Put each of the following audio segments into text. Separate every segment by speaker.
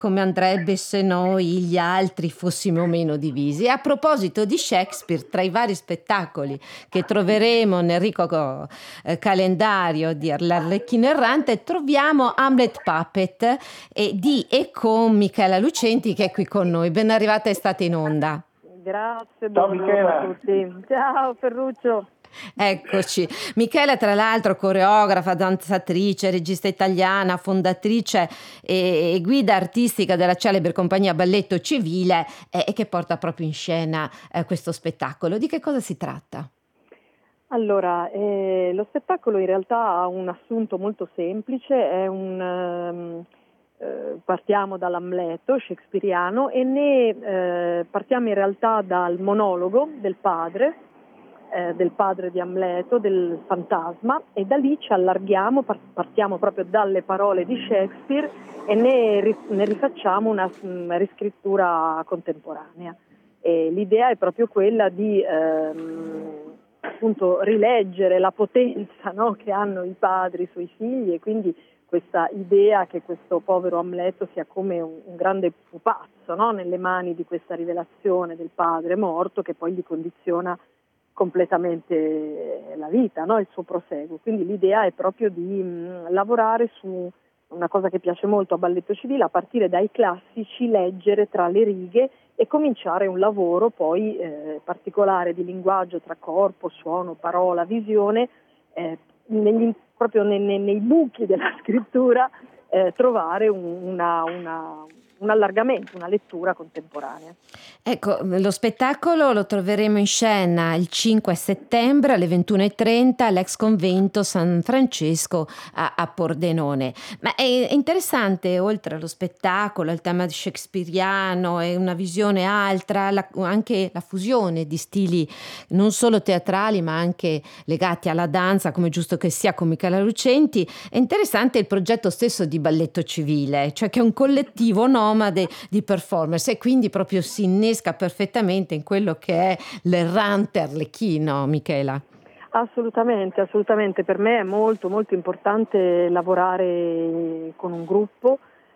Speaker 1: come andrebbe se noi, gli altri, fossimo meno divisi. E a proposito di Shakespeare, tra i vari spettacoli che troveremo nel ricco calendario di L'Arlecchino Errante, troviamo Hamlet Puppet di e con Michela Lucenti, che è qui con noi. Ben arrivata, è stata in onda.
Speaker 2: Grazie,
Speaker 3: Ciao
Speaker 2: buongiorno
Speaker 3: Michela.
Speaker 2: a tutti. Ciao Ferruccio.
Speaker 1: Eccoci. Michela, tra l'altro, coreografa, danzatrice, regista italiana, fondatrice e guida artistica della celebre compagnia Balletto Civile e che porta proprio in scena questo spettacolo. Di che cosa si tratta?
Speaker 2: Allora, lo spettacolo in realtà ha un assunto molto semplice, è partiamo dall'Amleto shakespeariano e ne partiamo in realtà dal monologo del padre di Amleto, del fantasma, e da lì ci allarghiamo, partiamo proprio dalle parole di Shakespeare e ne rifacciamo una riscrittura contemporanea. E l'idea è proprio quella di appunto rileggere la potenza, no, che hanno i padri sui figli, e quindi questa idea che questo povero Amleto sia come un grande pupazzo, no, nelle mani di questa rivelazione del padre morto, che poi gli condiziona completamente la vita, no? Il suo proseguo. Quindi l'idea è proprio di lavorare su una cosa che piace molto a Balletto Civile, a partire dai classici, leggere tra le righe e cominciare un lavoro poi particolare di linguaggio tra corpo, suono, parola, visione, proprio nei buchi della scrittura trovare un allargamento, una lettura contemporanea.
Speaker 1: Ecco, lo spettacolo lo troveremo in scena il 5 settembre alle 21:30 all'ex convento San Francesco a Pordenone. Ma è interessante, oltre allo spettacolo, al tema shakespeariano e una visione altra, anche la fusione di stili non solo teatrali ma anche legati alla danza, come è giusto che sia, con Michela Lucenti. È interessante il progetto stesso di Balletto Civile, cioè che è un collettivo nomade di performers e quindi proprio si innesca perfettamente in quello che è l'errante Arlecchino, Michela.
Speaker 2: Assolutamente, assolutamente. Per me è molto molto importante lavorare con un gruppo.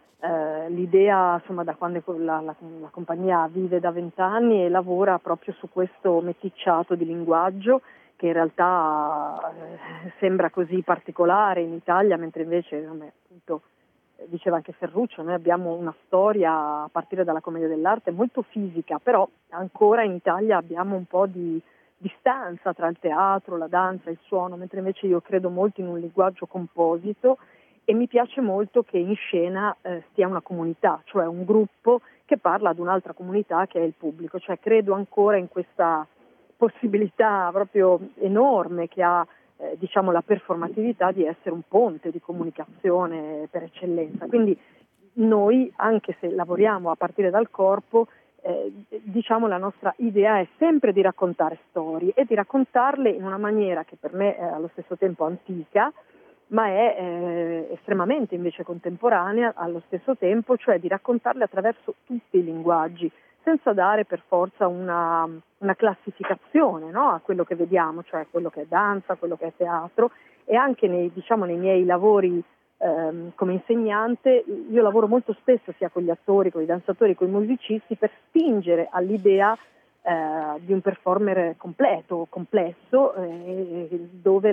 Speaker 2: L'idea, insomma, da quando la compagnia vive da 20 anni e lavora proprio su questo meticciato di linguaggio che in realtà sembra così particolare in Italia, mentre invece, appunto, diceva anche Ferruccio, noi abbiamo una storia a partire dalla commedia dell'arte molto fisica, però ancora in Italia abbiamo un po' di distanza tra il teatro, la danza, il suono, mentre invece io credo molto in un linguaggio composito e mi piace molto che in scena stia una comunità, cioè un gruppo che parla ad un'altra comunità che è il pubblico, cioè credo ancora in questa possibilità proprio enorme che ha diciamo la performatività di essere un ponte di comunicazione per eccellenza. Quindi noi, anche se lavoriamo a partire dal corpo, diciamo la nostra idea è sempre di raccontare storie e di raccontarle in una maniera che per me è allo stesso tempo antica, ma è estremamente invece contemporanea allo stesso tempo, cioè di raccontarle attraverso tutti i linguaggi, senza dare per forza una classificazione, no, a quello che vediamo, cioè quello che è danza, quello che è teatro, e anche nei miei lavori come insegnante io lavoro molto spesso sia con gli attori, con i danzatori, con i musicisti per spingere all'idea di un performer completo, complesso, dove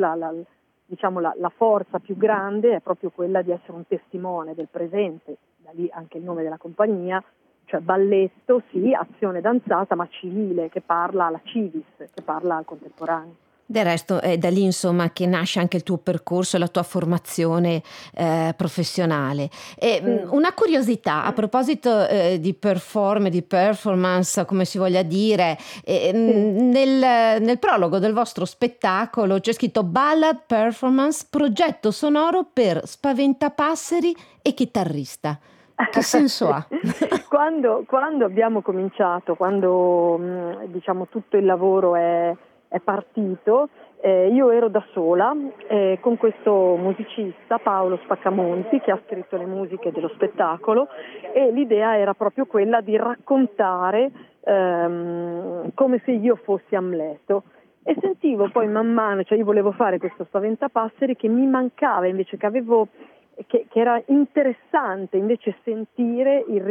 Speaker 2: la forza più grande è proprio quella di essere un testimone del presente, da lì anche il nome della compagnia, cioè balletto, sì, azione danzata, ma civile, che parla alla civis, che parla al contemporaneo.
Speaker 1: Del resto è da lì, insomma, che nasce anche il tuo percorso e la tua formazione professionale. Una curiosità a proposito di performance, come si voglia dire, nel prologo del vostro spettacolo c'è scritto Ballad Performance, progetto sonoro per spaventapasseri e chitarrista. Che senso ha?
Speaker 2: Quando abbiamo cominciato, quando diciamo tutto il lavoro è partito, io ero da sola con questo musicista Paolo Spaccamonti che ha scritto le musiche dello spettacolo, e l'idea era proprio quella di raccontare come se io fossi Amleto. E sentivo poi man mano, cioè io volevo fare questo spaventapasseri che mi mancava, invece che avevo che era interessante invece sentire il